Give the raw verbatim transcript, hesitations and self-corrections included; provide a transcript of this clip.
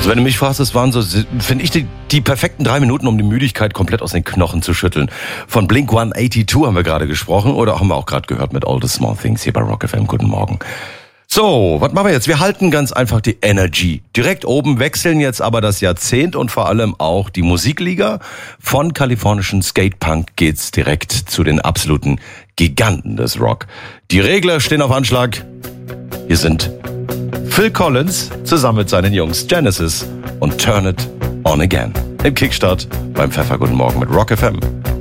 Also wenn du mich fragst, es waren so, finde ich, die, die perfekten drei Minuten, um die Müdigkeit komplett aus den Knochen zu schütteln. Von Blink hundertzweiundachtzig haben wir gerade gesprochen oder haben wir auch gerade gehört mit All the Small Things hier bei Rock F M. Guten Morgen. So, was machen wir jetzt? Wir halten ganz einfach die Energy direkt oben, wechseln jetzt aber das Jahrzehnt und vor allem auch die Musikliga. Von kalifornischen Skatepunk geht's direkt zu den absoluten Giganten des Rock. Die Regler stehen auf Anschlag. Hier sind Phil Collins zusammen mit seinen Jungs Genesis und Turn It On Again. Im Kickstart beim Pfeffer. Guten Morgen mit Rock F M.